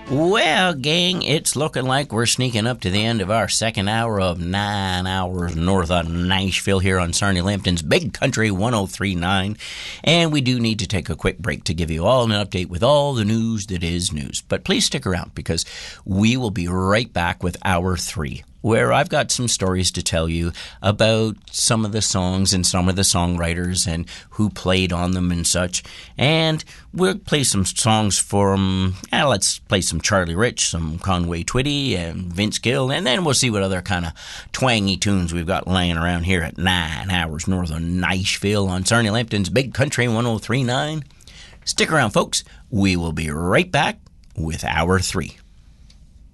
Well, gang, it's looking like we're sneaking up to the end of our second hour of 9 hours north of Nashville here on Sarnia Lambton's Big Country 1039. And we do need to take a quick break to give you all an update with all the news that is news. But please stick around because we will be right back with hour 3, where I've got some stories to tell you about some of the songs and some of the songwriters and who played on them and such. And we'll play some songs from, let's play some Charlie Rich, some Conway Twitty, and Vince Gill, and then we'll see what other kind of twangy tunes we've got laying around here at 9 hours north of Nashville on Sarnia Lambton's Big Country 1039. Stick around, folks. We will be right back with hour 3.